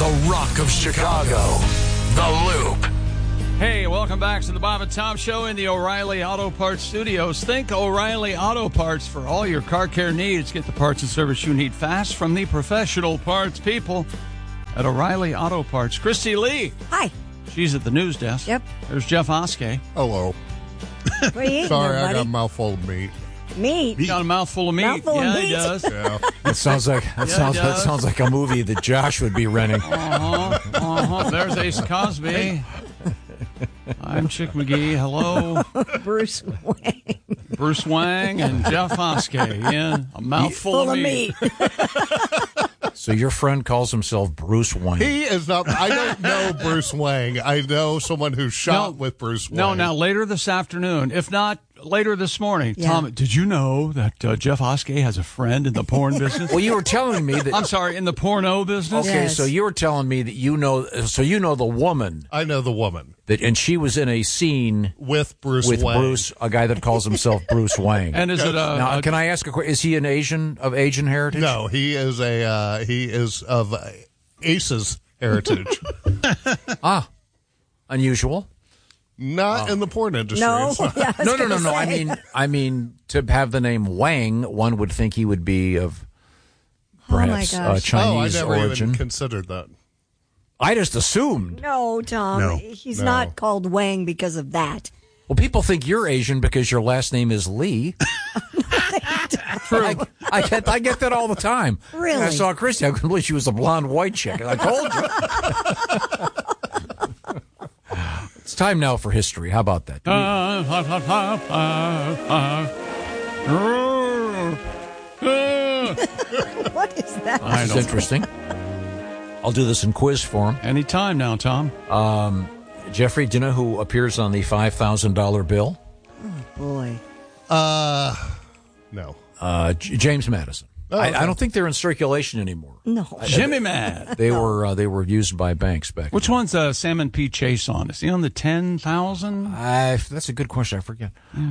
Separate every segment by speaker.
Speaker 1: the rock of Chicago, The Loop.
Speaker 2: Hey, welcome back to the Bob and Tom Show in the O'Reilly Auto Parts Studios. Think O'Reilly Auto Parts for all your car care needs. Get the parts and service you need fast from the professional parts people at O'Reilly Auto Parts. Christy Lee.
Speaker 3: Hi.
Speaker 2: She's at the news desk.
Speaker 3: Yep.
Speaker 2: There's Jeff Oskey.
Speaker 4: Hello.
Speaker 3: What are you eating
Speaker 4: Sorry,
Speaker 3: there,
Speaker 4: I
Speaker 3: buddy?
Speaker 4: got a mouthful of meat.
Speaker 3: Meat.
Speaker 2: He's got a mouthful of meat.
Speaker 3: Mouthful of
Speaker 2: yeah,
Speaker 3: meat?
Speaker 2: he does.
Speaker 4: Yeah.
Speaker 5: That sounds like a movie that Josh would be renting.
Speaker 2: There's Ace Cosby. I'm Chick McGee. Hello.
Speaker 3: Bruce Wayne.
Speaker 2: Bruce Wang and Jeff Oskey. Yeah, a mouthful of meat.
Speaker 5: So your friend calls himself Bruce Wayne.
Speaker 4: He is not. I don't know Bruce Wang. I know someone who shot with Bruce Wang.
Speaker 2: No, now later this afternoon, if not later this morning.
Speaker 3: Yeah.
Speaker 2: Tom, did you know that Jeff Oskey has a friend in the porn business?
Speaker 5: Well, you were telling me that.
Speaker 2: I'm sorry, in the porno business?
Speaker 5: Okay,
Speaker 3: Yes.
Speaker 5: so you were telling me that you know the woman
Speaker 4: I know the woman
Speaker 5: and she was in a scene
Speaker 4: with Bruce
Speaker 5: with
Speaker 4: Wang.
Speaker 5: Bruce, a guy that calls himself Bruce Wang.
Speaker 2: And is it
Speaker 5: Now, can I ask a question? Is he an Asian of Asian heritage?
Speaker 4: No, he is of Ace's heritage.
Speaker 5: Unusual.
Speaker 4: Not in the porn industry.
Speaker 3: No.
Speaker 4: It's not.
Speaker 3: Yeah, I was
Speaker 5: No.
Speaker 3: gonna say.
Speaker 5: I mean, to have the name Wang, one would think he would be of perhaps
Speaker 3: Oh, my gosh.
Speaker 5: Chinese
Speaker 4: I never
Speaker 5: origin.
Speaker 4: even considered that.
Speaker 5: I just assumed.
Speaker 3: No, Tom.
Speaker 4: No.
Speaker 3: He's
Speaker 4: No.
Speaker 3: not called Wang because of that.
Speaker 5: Well, people think you're Asian because your last name is Lee. True. I get that all the time.
Speaker 3: Really?
Speaker 5: I saw Christy. I couldn't believe she was a blonde white chick. I told you. It's time now for history. How about that?
Speaker 3: What is that?
Speaker 5: This is interesting. I'll do this in quiz form.
Speaker 2: Anytime now, Tom.
Speaker 5: Jeffrey, do you know who appears on the $5,000 bill?
Speaker 3: Boy.
Speaker 4: No.
Speaker 5: James Madison.
Speaker 4: Oh, okay.
Speaker 5: I don't think they're in circulation anymore.
Speaker 3: No.
Speaker 2: Jimmy Mad.
Speaker 5: They were used by banks back.
Speaker 2: Which one's Salmon P. Chase on? Is he on the 10,000?
Speaker 5: That's a good question. I forget.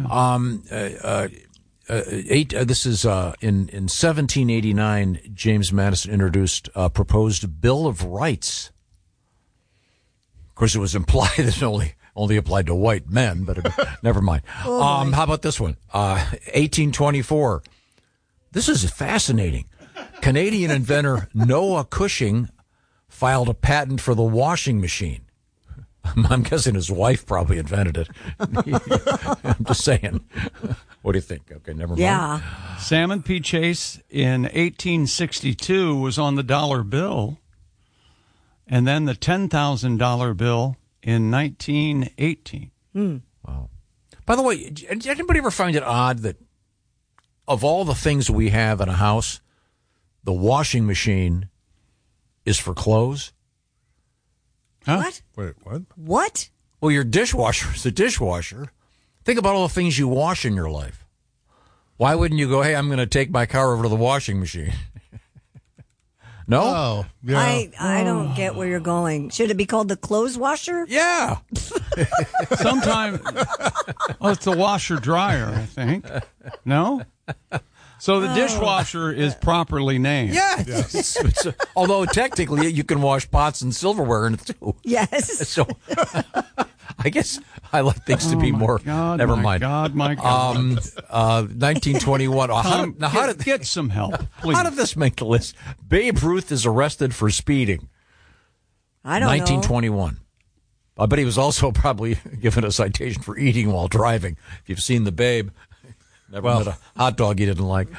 Speaker 5: This is in 1789. James Madison introduced a proposed Bill of Rights. Of course, it was implied that it only applied to white men, but never mind. How about this one? 1824. This is fascinating. Canadian inventor Noah Cushing filed a patent for the washing machine. I'm guessing his wife probably invented it. I'm just saying. What do you think? Okay, never mind.
Speaker 3: Yeah.
Speaker 2: Salmon P. Chase in 1862 was on the dollar bill, and then the $10,000 bill in 1918.
Speaker 5: Wow. By the way, did anybody ever find it odd that of all the things we have in a house, the washing machine is for clothes?
Speaker 2: Huh?
Speaker 3: What?
Speaker 4: Wait, what?
Speaker 3: What?
Speaker 5: Well, your dishwasher is a dishwasher. Think about all the things you wash in your life. Why wouldn't you go, hey, I'm going to take my car over to the washing machine? No?
Speaker 4: Oh, yeah.
Speaker 3: I don't get where you're going. Should it be called the clothes washer?
Speaker 5: Yeah.
Speaker 2: Sometime, it's the washer dryer, I think. No? So the dishwasher is properly named.
Speaker 5: Yeah. Although technically you can wash pots and silverware in it too.
Speaker 3: Yes.
Speaker 5: So I guess I like things to be more.
Speaker 2: God,
Speaker 5: never
Speaker 2: my
Speaker 5: mind.
Speaker 2: God, my God.
Speaker 5: 1921.
Speaker 2: Get some help, please.
Speaker 5: How did this make the list? Babe Ruth is arrested for speeding.
Speaker 3: I don't know.
Speaker 5: 1921. I bet he was also probably given a citation for eating while driving. If you've seen the Babe, never met a hot dog he didn't like.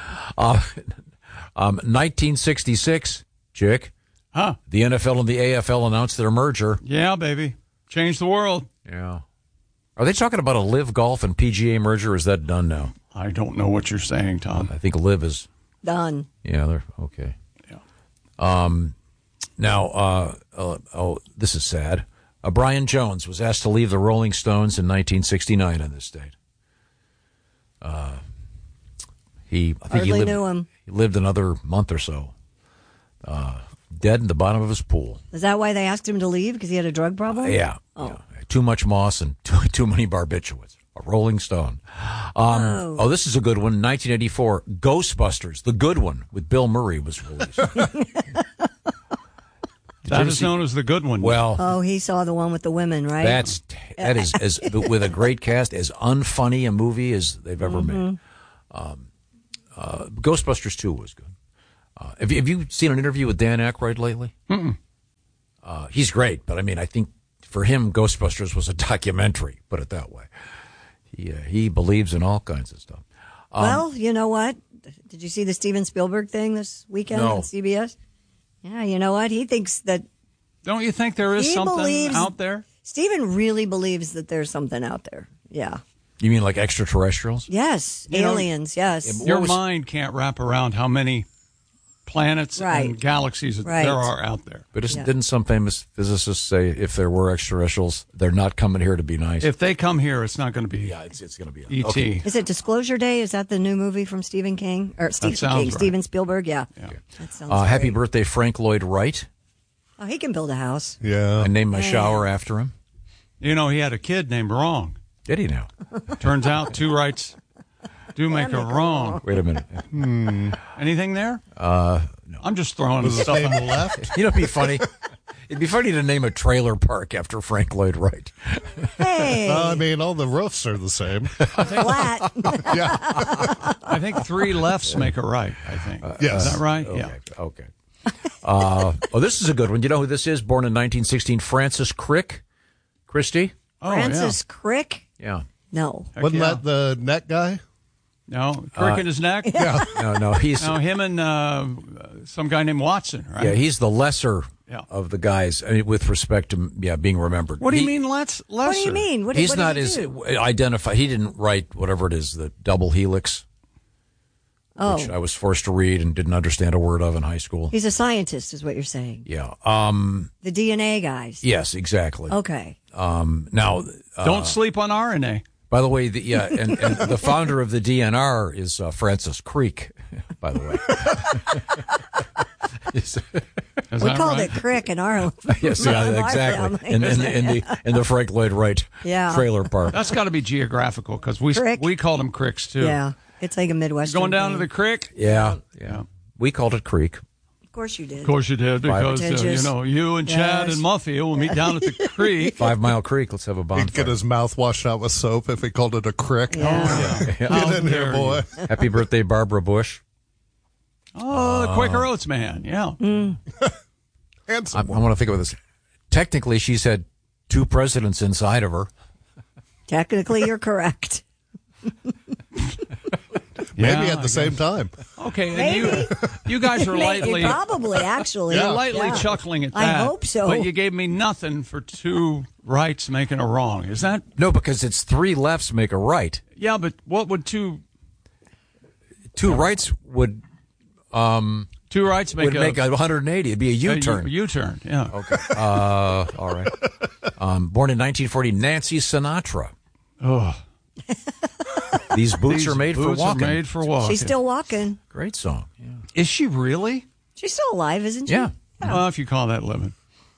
Speaker 5: 1966, Chick.
Speaker 2: Huh?
Speaker 5: The NFL and the AFL announced their merger.
Speaker 2: Yeah, baby. Change the world.
Speaker 5: Yeah. Are they talking about a Live Golf and PGA merger, or is that done now?
Speaker 2: I don't know what you're saying, Tom.
Speaker 5: I think Live is.
Speaker 3: Done.
Speaker 5: Yeah, they're okay.
Speaker 2: Yeah.
Speaker 5: Now, this is sad. Brian Jones was asked to leave the Rolling Stones in 1969 in this date. I think
Speaker 3: Hardly knew him.
Speaker 5: He lived another month or so. Dead in the bottom of his pool.
Speaker 3: Is that why they asked him to leave? Because he had a drug problem?
Speaker 5: Yeah.
Speaker 3: Oh.
Speaker 5: Yeah. Too much moss and too many barbiturates. A Rolling Stone. This is a good one. 1984, Ghostbusters, the good one with Bill Murray was released.
Speaker 2: That is known as the good one.
Speaker 5: Well,
Speaker 3: Oh, he saw the one with the women, right?
Speaker 5: that is as with a great cast, as unfunny a movie as they've ever made. Ghostbusters 2 was good. Have you seen an interview with Dan Aykroyd lately?
Speaker 2: Mm-mm.
Speaker 5: He's great, but I mean, I think for him, Ghostbusters was a documentary. Put it that way. He believes in all kinds of stuff.
Speaker 3: Well, you know what? Did you see the Steven Spielberg thing this weekend
Speaker 5: No.
Speaker 3: on CBS? Yeah, you know what? He thinks that.
Speaker 2: Don't you think there is something out there?
Speaker 3: Steven really believes that there's something out there. Yeah.
Speaker 5: You mean like extraterrestrials?
Speaker 3: Yes.
Speaker 2: You know,
Speaker 3: Aliens, yes.
Speaker 2: Your mind can't wrap around how many planets and galaxies there are out there.
Speaker 5: But didn't some famous physicists say if there were extraterrestrials, they're not coming here to be nice?
Speaker 2: If they come here, it's not going to be.
Speaker 5: Yeah, it's going to be
Speaker 2: E.T.
Speaker 5: Okay.
Speaker 3: Is it Disclosure Day? Is that the new movie from Stephen King? Or Steven Spielberg? Yeah. That sounds
Speaker 5: Happy
Speaker 3: great.
Speaker 5: birthday, Frank Lloyd Wright.
Speaker 3: Oh, he can build a house.
Speaker 4: Yeah.
Speaker 5: I named my shower after him.
Speaker 2: You know, he had a kid named Wrong.
Speaker 5: Did he now?
Speaker 2: Turns out two rights do make a wrong.
Speaker 5: Wait a minute.
Speaker 2: Anything there?
Speaker 5: No.
Speaker 2: I'm just throwing
Speaker 4: Was his
Speaker 2: stuff
Speaker 4: name
Speaker 2: out.
Speaker 4: left?
Speaker 5: You know, it'd be funny. It'd be funny to name a trailer park after Frank Lloyd Wright.
Speaker 3: Hey,
Speaker 4: I mean, all the roofs are the same.
Speaker 3: flat.
Speaker 4: Yeah.
Speaker 2: I think three lefts make a right, I think.
Speaker 4: Yes.
Speaker 2: Is that right?
Speaker 5: Okay.
Speaker 2: Yeah.
Speaker 5: Okay. This is a good one. You know who this is? Born in 1916, Francis Crick. Christie?
Speaker 2: Oh,
Speaker 3: Francis Crick?
Speaker 5: Yeah.
Speaker 3: No.
Speaker 2: Heck
Speaker 4: Wasn't
Speaker 2: yeah.
Speaker 4: that the net guy?
Speaker 2: No, crick in his neck?
Speaker 4: Yeah.
Speaker 5: No, he's
Speaker 2: No, him and some guy named Watson, right?
Speaker 5: yeah, he's the lesser
Speaker 2: Yeah.
Speaker 5: of the guys. I mean, with respect to being remembered.
Speaker 2: What do you mean lesser?
Speaker 3: What do you mean? What
Speaker 5: He's
Speaker 3: what
Speaker 5: not
Speaker 3: did he
Speaker 5: as
Speaker 3: do?
Speaker 5: identified. He didn't write whatever it is, the double helix, which I
Speaker 3: Oh,
Speaker 5: was forced to read and didn't understand a word of in high school.
Speaker 3: he's a scientist, is what you're saying.
Speaker 5: Yeah.
Speaker 3: The DNA guys.
Speaker 5: Yes, exactly.
Speaker 3: Okay.
Speaker 5: Now,
Speaker 2: Don't sleep on RNA.
Speaker 5: by the way, and the founder of the DNR is Francis Crick. By the way.
Speaker 2: Is
Speaker 3: We
Speaker 2: that
Speaker 3: called
Speaker 2: right?
Speaker 3: it Crick in our
Speaker 5: Yes, yeah,
Speaker 3: our
Speaker 5: exactly.
Speaker 3: family.
Speaker 5: In the Frank Lloyd Wright
Speaker 3: Yeah.
Speaker 5: trailer park.
Speaker 2: That's got to be geographical because
Speaker 3: Crick.
Speaker 2: we called them cricks too.
Speaker 3: Yeah. It's like a Midwestern
Speaker 2: Going down to
Speaker 3: thing.
Speaker 2: the creek?
Speaker 5: Yeah.
Speaker 2: Yeah.
Speaker 5: We called it Creek.
Speaker 3: Of course you did.
Speaker 2: Of course you did because,
Speaker 3: Pretentious.
Speaker 2: you and Chad
Speaker 3: Yes.
Speaker 2: and Muffy will meet down at the creek.
Speaker 5: 5 Mile Creek. Let's have a
Speaker 4: He'd
Speaker 5: bonfire.
Speaker 4: get his mouth washed out with soap if he called it a crick.
Speaker 3: Yeah.
Speaker 4: Get
Speaker 2: How
Speaker 4: in here,
Speaker 2: dare
Speaker 4: boy.
Speaker 5: Happy birthday, Barbara Bush.
Speaker 2: Oh, the Quaker Oats man. Yeah.
Speaker 4: Handsome.
Speaker 5: I want to think about this. Technically, she's had 2 presidents inside of her.
Speaker 3: Technically, you're correct.
Speaker 4: Maybe
Speaker 2: Yeah,
Speaker 4: at the same time.
Speaker 2: Okay, and
Speaker 3: Maybe.
Speaker 2: you guys are
Speaker 3: Maybe,
Speaker 2: lightly
Speaker 3: probably, actually.
Speaker 2: you're lightly
Speaker 3: Yeah.
Speaker 2: chuckling at
Speaker 3: I
Speaker 2: that.
Speaker 3: hope so.
Speaker 2: But you gave me nothing for 2 rights making a wrong. Is that?
Speaker 5: No, because it's 3 lefts make a right.
Speaker 2: Yeah, but what would 2
Speaker 5: Rights would
Speaker 2: rights make
Speaker 5: make a 180. It'd be a U-turn.
Speaker 2: U-turn. Yeah.
Speaker 5: Okay. All right. Born in 1940, Nancy Sinatra.
Speaker 2: Oh,
Speaker 5: These boots are made for
Speaker 2: boots
Speaker 5: walking.
Speaker 2: Are made for walking.
Speaker 3: She's still walking.
Speaker 5: Great song. Yeah.
Speaker 2: Is she really?
Speaker 3: She's still alive, isn't she?
Speaker 5: Yeah.
Speaker 2: Well, if you call that living.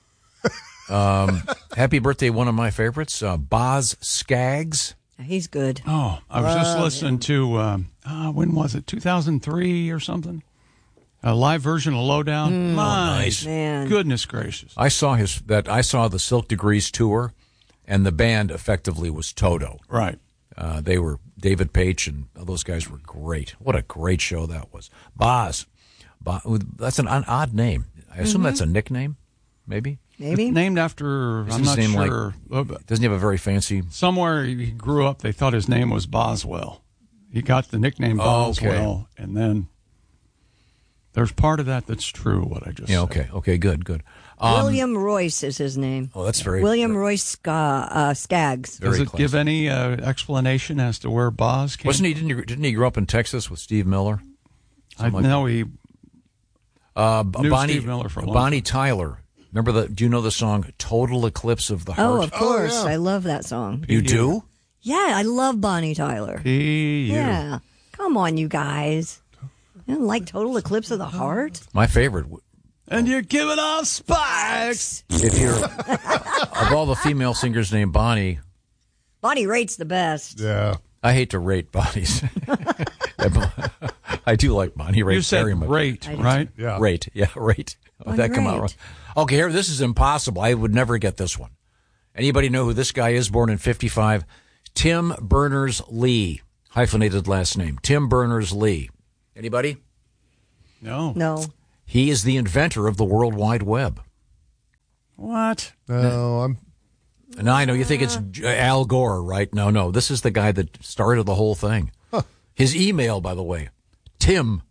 Speaker 5: Happy birthday, one of my favorites, Boz Scaggs.
Speaker 3: He's good.
Speaker 2: Oh, I was just listening to when was it? 2003 or something. A live version of Lowdown. My
Speaker 5: nice.
Speaker 3: Man.
Speaker 2: goodness gracious!
Speaker 5: I saw the Silk Degrees tour, and the band effectively was Toto.
Speaker 2: Right.
Speaker 5: They were David Paich, and those guys were great. What a great show that was. Boz. That's an odd name. I assume that's a nickname, maybe?
Speaker 3: Maybe.
Speaker 2: Named after
Speaker 5: Isn't
Speaker 2: I'm
Speaker 5: his
Speaker 2: not
Speaker 5: name
Speaker 2: sure.
Speaker 5: Doesn't he have a very fancy...
Speaker 2: Somewhere he grew up, they thought his name was Boswell. He got the nickname
Speaker 5: Oh, okay.
Speaker 2: Boswell, and then there's part of that that's true. What I just
Speaker 5: Yeah,
Speaker 2: said.
Speaker 5: okay, good.
Speaker 3: William Royce is his name.
Speaker 5: Oh, that's very...
Speaker 3: William Royce Skaggs.
Speaker 2: Does
Speaker 5: very
Speaker 2: it give
Speaker 5: classy.
Speaker 2: any explanation as to where Boz came?
Speaker 5: Wasn't he? Didn't he grow up in Texas with Steve Miller?
Speaker 2: No, he knew
Speaker 5: Bonnie,
Speaker 2: Steve Miller for a long
Speaker 5: Bonnie Tyler. Remember do you know the song "Total Eclipse of the Heart"?
Speaker 3: Oh, of course.
Speaker 4: yeah.
Speaker 3: I love that song.
Speaker 5: You do?
Speaker 3: Yeah, I love Bonnie Tyler. Yeah. Come on, you guys. You don't like Total Eclipse of the Heart?
Speaker 5: My favorite.
Speaker 2: And you're giving off spikes.
Speaker 5: If you're of all the female singers named Bonnie,
Speaker 3: Bonnie Raitt's the best.
Speaker 4: Yeah.
Speaker 5: I hate to rate Bonnie's. I do like Bonnie Raitt
Speaker 2: You said
Speaker 5: very much.
Speaker 2: rate, right?
Speaker 4: Yeah.
Speaker 5: Rate, yeah, rate. Would that come out wrong? Okay, here, this is impossible. I would never get this one. Anybody know who this guy is, born in 55? Tim Berners-Lee, hyphenated last name. Tim Berners-Lee. Anybody?
Speaker 3: No.
Speaker 5: He is the inventor of the World Wide Web.
Speaker 2: What?
Speaker 4: No,
Speaker 5: Now, I know you think it's Al Gore, right? No. This is the guy that started the whole thing. Huh. His email, by the way, Tim.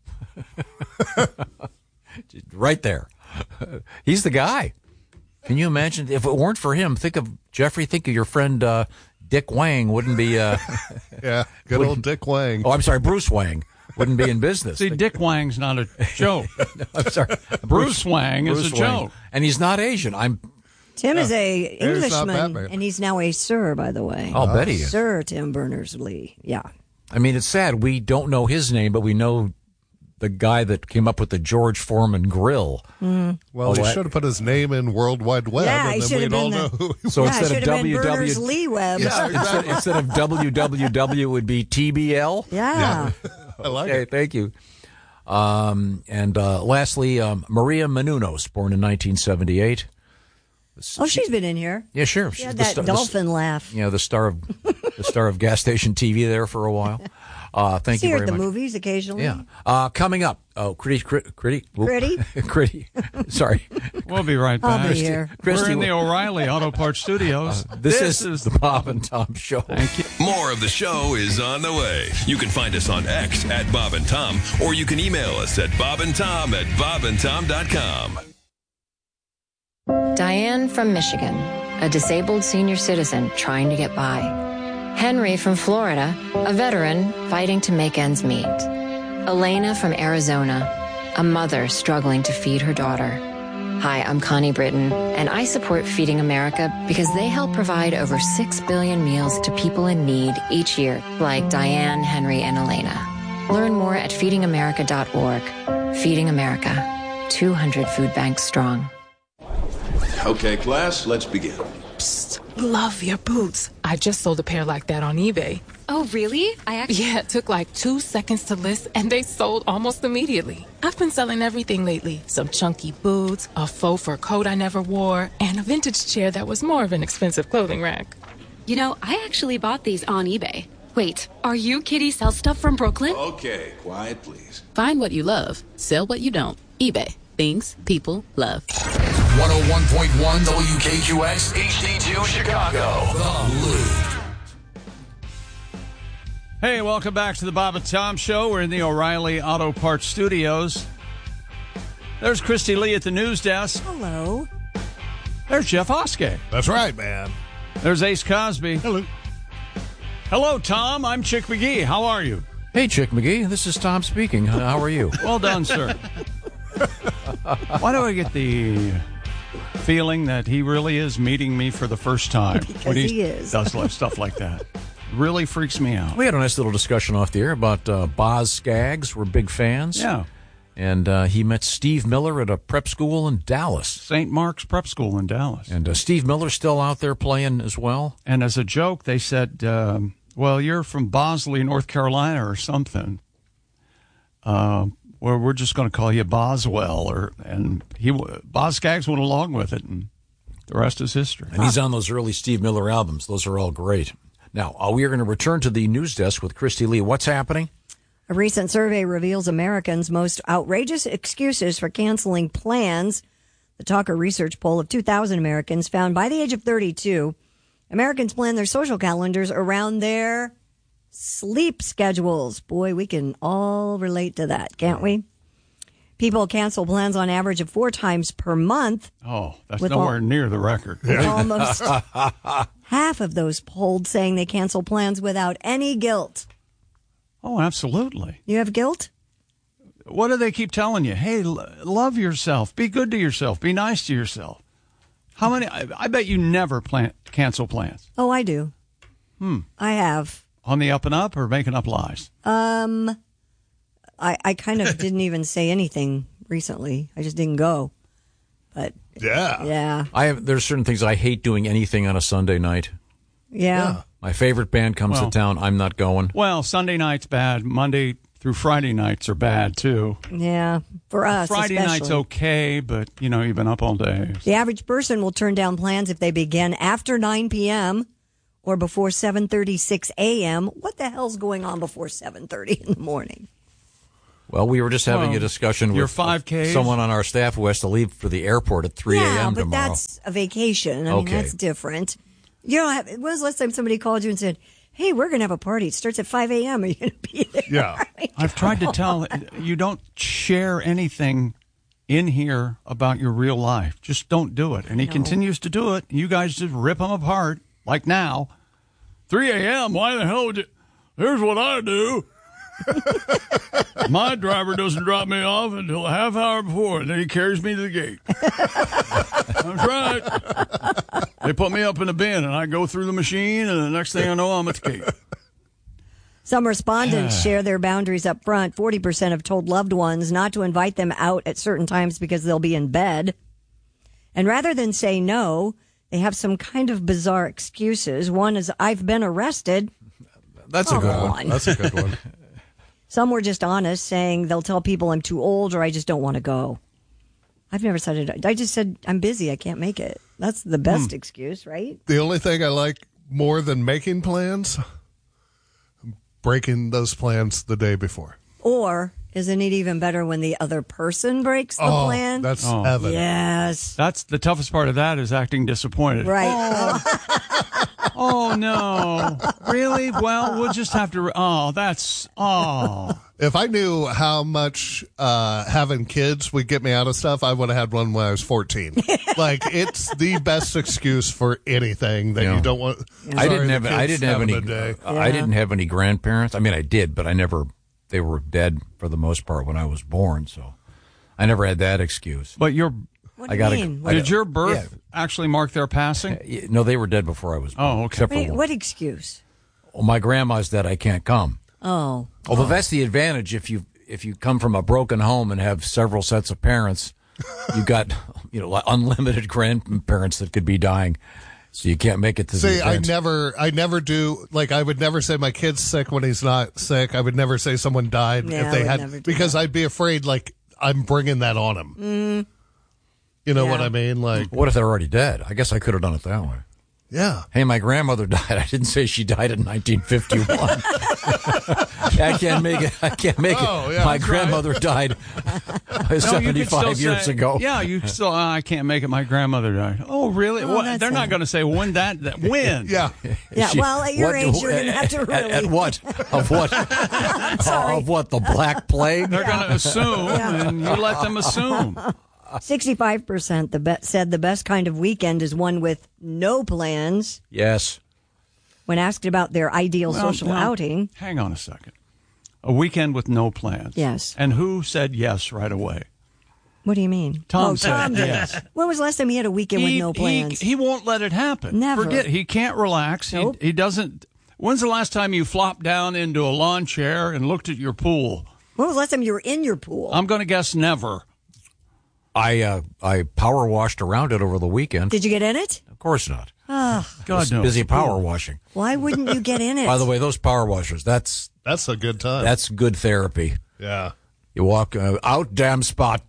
Speaker 5: Right there. He's the guy. Can you imagine? If it weren't for him, think of your friend Dick Wang wouldn't be...
Speaker 4: yeah, good old Dick Wang.
Speaker 5: Oh, I'm sorry, Bruce Wang wouldn't be in business.
Speaker 2: See, Dick Wang's not a joke.
Speaker 5: No, I'm sorry.
Speaker 2: Bruce Wang is a joke.
Speaker 5: And he's not Asian.
Speaker 3: Tim is a Englishman, and he's now a sir, by the way.
Speaker 5: I'll bet he is.
Speaker 3: Sir Tim Berners-Lee, yeah.
Speaker 5: I mean, it's sad. We don't know his name, but we know the guy that came up with the George Foreman grill.
Speaker 3: Mm.
Speaker 4: Well, he should have put his name in World Wide Web,
Speaker 3: yeah,
Speaker 4: and then we'd all know who he was.
Speaker 5: So instead of
Speaker 3: Berners-Lee Web.
Speaker 4: Yeah, exactly.
Speaker 5: instead of WWW, it would be TBL?
Speaker 3: Yeah.
Speaker 4: I like
Speaker 5: Okay,
Speaker 4: it.
Speaker 5: thank you. And lastly, Maria Menounos, born in 1978.
Speaker 3: Oh, she's been in here.
Speaker 5: Yeah, sure.
Speaker 3: She had that dolphin laugh.
Speaker 5: Yeah, the star of gas station TV there for a while. Thank you very much.
Speaker 3: See her at the movies occasionally.
Speaker 5: Yeah. Coming up. Oh, Critty. Sorry.
Speaker 2: We'll be right back.
Speaker 3: I'll be here.
Speaker 2: We're in the O'Reilly Auto Parts Studios.
Speaker 5: This is the Bob and Tom Show.
Speaker 2: Thank you.
Speaker 1: More of the show is on the way. You can find us on X at Bob and Tom, or you can email us at bobandtom@bobandtom.com.
Speaker 6: Diane from Michigan, a disabled senior citizen trying to get by. Henry from Florida, a veteran fighting to make ends meet. Elena from Arizona, a mother struggling to feed her daughter. Hi, I'm Connie Britton, and I support Feeding America because they help provide over 6 billion meals to people in need each year, like Diane, Henry, and Elena. Learn more at feedingamerica.org. Feeding America, 200 food banks strong.
Speaker 7: Okay, class, let's begin.
Speaker 8: Psst, love your boots. I just sold a pair like that on eBay.
Speaker 9: Oh, really?
Speaker 8: Yeah, it took like 2 seconds to list, and they sold almost immediately. I've been selling everything lately. Some chunky boots, a faux fur coat I never wore, and a vintage chair that was more of an expensive clothing rack.
Speaker 9: You know, I actually bought these on eBay. Wait, are you Kitty Sell Stuff from Brooklyn?
Speaker 7: Okay, quiet, please.
Speaker 10: Find what you love. Sell what you don't. eBay. Things people love.
Speaker 1: 101.1 WKQX HD2 Chicago. The Loop.
Speaker 2: Hey, welcome back to the Bob and Tom Show. We're in the O'Reilly Auto Parts Studios. There's Christy Lee at the news desk.
Speaker 3: Hello.
Speaker 2: There's Jeff Oskey.
Speaker 4: That's right, man.
Speaker 2: There's Ace Cosby.
Speaker 4: Hello.
Speaker 2: Hello, Tom. I'm Chick McGee. How are you?
Speaker 5: Hey, Chick McGee. This is Tom speaking. How are you?
Speaker 2: Well done, sir. Why do I get the feeling that he really is meeting me for the first time?
Speaker 3: Because he is.
Speaker 2: Does stuff like that. Really freaks me out.
Speaker 5: We had a nice little discussion off the air about Boz Scaggs. We're big fans.
Speaker 2: Yeah.
Speaker 5: And he met Steve Miller at a prep school in Dallas.
Speaker 2: St. Mark's Prep School in Dallas.
Speaker 5: And Steve Miller's still out there playing as well.
Speaker 2: And as a joke, they said, well, you're from Bosley, North Carolina or something. Well, we're just going to call you Boswell. Boz Scaggs went along with it, and the rest is history.
Speaker 5: And he's on those early Steve Miller albums. Those are all great. Now, we are going to return to the news desk with Christy Lee. What's happening?
Speaker 3: A recent survey reveals Americans' most outrageous excuses for canceling plans. The Talker Research poll of 2,000 Americans found by the age of 32, Americans plan their social calendars around their sleep schedules. Boy, we can all relate to that, can't we? People cancel plans on average of 4 times per month.
Speaker 2: Oh, that's nowhere near the record.
Speaker 3: Almost half of those polled saying they cancel plans without any guilt.
Speaker 2: Oh, absolutely.
Speaker 3: You have guilt?
Speaker 2: What do they keep telling you? Hey, love yourself. Be good to yourself. Be nice to yourself. How many? I bet you never cancel plans.
Speaker 3: Oh, I do. I have.
Speaker 2: On the up and up or making up lies?
Speaker 3: I kind of didn't even say anything recently. I just didn't go. But yeah.
Speaker 5: There's certain things I hate doing anything on a Sunday night.
Speaker 3: Yeah.
Speaker 5: My favorite band comes to town. I'm not going.
Speaker 2: Well, Sunday night's bad. Monday through Friday nights are bad, too.
Speaker 3: Yeah, for us
Speaker 2: Friday
Speaker 3: especially.
Speaker 2: night's okay, but, you've been up all day.
Speaker 3: The average person will turn down plans if they begin after 9 p.m. or before 7:36 a.m. What the hell's going on before 7:30 in the morning?
Speaker 5: Well, we were just having a discussion
Speaker 2: your
Speaker 5: with
Speaker 2: 5Ks?
Speaker 5: someone on our staff who has to leave for the airport at 3 a.m.
Speaker 3: but
Speaker 5: tomorrow.
Speaker 3: that's a vacation. I mean, that's different. When was the last time somebody called you and said, hey, we're going to have a party. It starts at 5 a.m. Are you going to be there?
Speaker 4: Yeah.
Speaker 2: I've tried to tell you don't share anything in here about your real life. Just don't do it. And he continues to do it. You guys just rip him apart, like now. 3 a.m., why the hell would you? Here's what I do. My driver doesn't drop me off until a half hour before, and then he carries me to the gate. That's right. They put me up in a bin, and I go through the machine, and the next thing I know, I'm at the gate.
Speaker 3: Some respondents share their boundaries up front. 40% have told loved ones not to invite them out at certain times because they'll be in bed. And rather than say no, they have some kind of bizarre excuses. One is, I've been arrested.
Speaker 5: That's a good one.
Speaker 4: That's a good one.
Speaker 3: Some were just honest, saying they'll tell people I'm too old or I just don't want to go. I've never said it. I just said I'm busy. I can't make it. That's the best excuse, right?
Speaker 4: The only thing I like more than making plans, breaking those plans the day before.
Speaker 3: Or isn't it even better when the other person breaks the plan?
Speaker 4: That's evident.
Speaker 3: Yes.
Speaker 2: That's the toughest part of that is acting disappointed.
Speaker 3: Right.
Speaker 2: Oh, no. Really? Well, we'll just have to...
Speaker 4: If I knew how much having kids would get me out of stuff, I would have had one when I was 14. Like, it's the best excuse for anything that you don't want.
Speaker 5: I didn't have any grandparents. I mean, I did, but they were dead for the most part when I was born, so I never had that excuse.
Speaker 2: But
Speaker 3: What do you mean?
Speaker 2: Did your birth actually mark their passing?
Speaker 5: No, they were dead before I was born.
Speaker 2: Oh, okay.
Speaker 5: Except for one.
Speaker 3: What excuse?
Speaker 5: Well, my grandma's dead. I can't come.
Speaker 3: Oh.
Speaker 5: Although that's the advantage if you come from a broken home and have several sets of parents, you got unlimited grandparents that could be dying, so you can't make it to the event.
Speaker 4: I never do. Like, I would never say my kid's sick when he's not sick. I would never say someone died if they had, because I'd be afraid like I'm bringing that on him. You know what I mean? Like,
Speaker 5: what if they're already dead? I guess I could have done it that way.
Speaker 4: Yeah.
Speaker 5: Hey, my grandmother died. I didn't say she died in 1951. I can't make it.
Speaker 4: Yeah,
Speaker 5: my grandmother died 75 years ago.
Speaker 2: Yeah, you still. I can't make it. My grandmother died. Oh, really?
Speaker 3: Oh,
Speaker 2: they're not going to say when that when.
Speaker 4: Yeah.
Speaker 3: Yeah. Well, at your age, you're going to have to really.
Speaker 5: At what? Of what? Of what? The Black Plague?
Speaker 2: They're going to assume, and you let them assume.
Speaker 3: 65% said the best kind of weekend is one with no plans.
Speaker 5: Yes.
Speaker 3: When asked about their ideal social outing.
Speaker 2: Hang on a second. A weekend with no plans.
Speaker 3: Yes.
Speaker 2: And who said yes right away?
Speaker 3: What do you mean?
Speaker 2: Tom said
Speaker 3: Tom did.
Speaker 2: yes.
Speaker 3: When was the last time he had a weekend with no plans?
Speaker 2: He won't let it happen.
Speaker 3: Never.
Speaker 2: Forget. He can't relax.
Speaker 3: Nope.
Speaker 2: He doesn't. When's the last time you flopped down into a lawn chair and looked at your pool?
Speaker 3: When was the last time you were in your pool?
Speaker 2: I'm going to guess never.
Speaker 5: I power washed around it over the weekend.
Speaker 3: Did you get in it?
Speaker 5: Of course not.
Speaker 3: Oh,
Speaker 2: God knows.
Speaker 5: Busy power washing.
Speaker 3: why wouldn't you get in it?
Speaker 5: By the way, those power washers, that's
Speaker 4: a good time.
Speaker 5: That's good therapy.
Speaker 4: Yeah.
Speaker 5: You walk out, damn spot.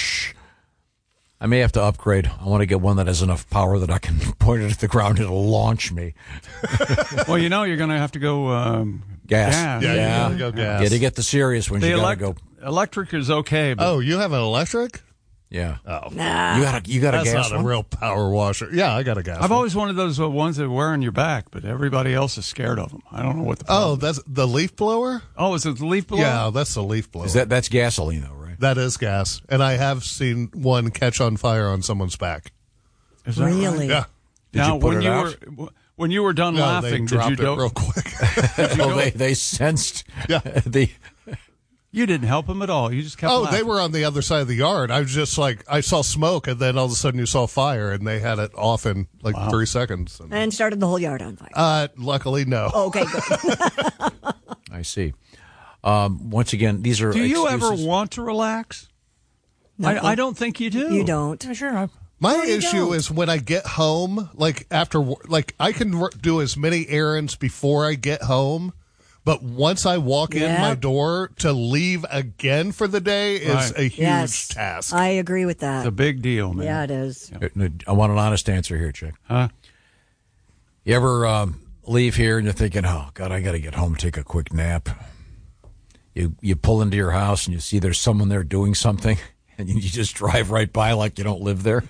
Speaker 5: I may have to upgrade. I want to get one that has enough power that I can point it at the ground and it'll launch me.
Speaker 2: Well, you're going to have to go
Speaker 5: gas.
Speaker 4: Yeah, you gotta go gas.
Speaker 5: Yeah, to get the serious ones, you got to go.
Speaker 2: Electric is okay. But
Speaker 4: You have an electric?
Speaker 5: Yeah.
Speaker 4: Oh.
Speaker 3: Nah.
Speaker 5: You got a
Speaker 4: That's
Speaker 5: gas
Speaker 4: not
Speaker 5: one?
Speaker 4: a real power washer. Yeah, I got a gas
Speaker 2: I've
Speaker 4: one.
Speaker 2: always wanted those ones that wear on your back, but everybody else is scared of them. I don't know what the problem
Speaker 4: that's the leaf blower?
Speaker 2: Oh, is it the leaf blower?
Speaker 4: Yeah, that's the leaf blower.
Speaker 5: That's gasoline, though, right?
Speaker 4: That is gas. And I have seen one catch on fire on someone's back.
Speaker 2: Is that
Speaker 3: Really?
Speaker 2: right?
Speaker 4: Yeah.
Speaker 2: Now,
Speaker 5: you put it out?
Speaker 2: when you were done
Speaker 4: No,
Speaker 2: laughing,
Speaker 4: they dropped
Speaker 2: did you
Speaker 4: it real quick.
Speaker 5: They sensed
Speaker 4: Yeah.
Speaker 2: You didn't help them at all. You just kept laughing.
Speaker 4: They were on the other side of the yard. I was just like, I saw smoke, and then all of a sudden you saw fire, and they had it off in 3 seconds.
Speaker 3: And started the whole yard on fire.
Speaker 4: Luckily, no.
Speaker 3: Okay, good.
Speaker 5: I see. Once again, these are
Speaker 2: Do you
Speaker 5: excuses.
Speaker 2: ever want to relax? I don't think you do.
Speaker 3: You don't.
Speaker 5: Yeah, sure.
Speaker 4: My
Speaker 3: you
Speaker 4: issue
Speaker 3: don't.
Speaker 4: is when I get home, like after, like I can do as many errands before I get home, But once I walk in my door, to leave again for the day is a huge task.
Speaker 3: I agree with that.
Speaker 2: It's a big deal, man.
Speaker 3: Yeah, it is.
Speaker 5: I want an honest answer here, Chick.
Speaker 2: Huh?
Speaker 5: You ever leave here and you're thinking, oh, God, I got to get home and take a quick nap? You pull into your house and you see there's someone there doing something, and you just drive right by like you don't live there?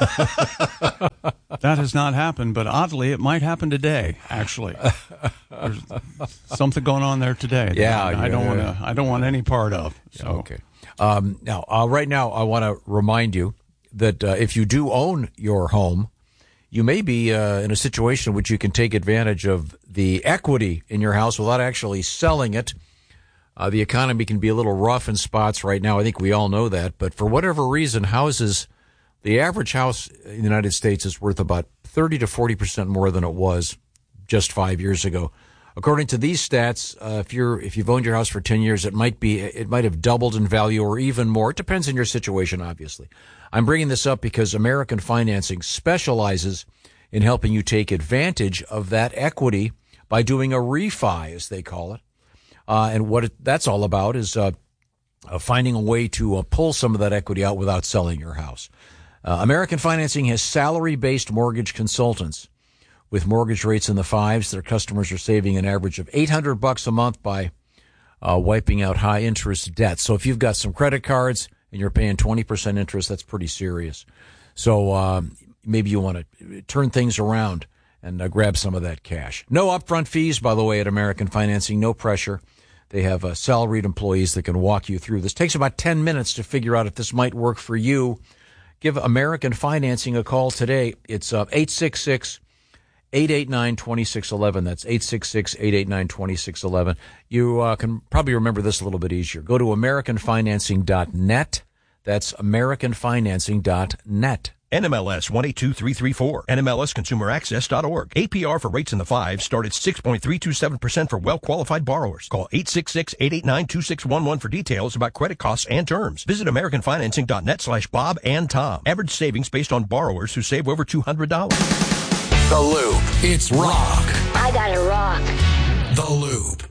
Speaker 2: That has not happened, but oddly, it might happen today, actually. There's something going on there today that I don't want any part of. So.
Speaker 5: Okay. Now, right now, I want to remind you that if you do own your home, you may be in a situation in which you can take advantage of the equity in your house without actually selling it. The economy can be a little rough in spots right now. I think we all know that. But for whatever reason, the average house in the United States is worth about 30 to 40% more than it was just 5 years ago. According to these stats, if you've owned your house for 10 years, it might have doubled in value or even more. It depends on your situation, obviously. I'm bringing this up because American Financing specializes in helping you take advantage of that equity by doing a refi, as they call it. And what that's all about is finding a way to pull some of that equity out without selling your house. American Financing has salary-based mortgage consultants with mortgage rates in the fives. Their customers are saving an average of $800 a month by wiping out high-interest debt. So if you've got some credit cards and you're paying 20% interest, that's pretty serious. So maybe you want to turn things around and grab some of that cash. No upfront fees, by the way, at American Financing. No pressure. They have salaried employees that can walk you through this. Takes about 10 minutes to figure out if this might work for you. Give American Financing a call today. It's 866-889-2611. That's 866-889-2611. You can probably remember this a little bit easier. Go to AmericanFinancing.net. That's AmericanFinancing.net.
Speaker 11: NMLS 182334. NMLSConsumerAccess.org. APR for rates in the fives start at 6.327% for well-qualified borrowers. Call 866-889-2611 for details about credit costs and terms. Visit AmericanFinancing.net/Bob and Tom. Average savings based on borrowers who save over $200.
Speaker 1: The Loop. It's rock.
Speaker 12: I gotta rock.
Speaker 1: The Loop.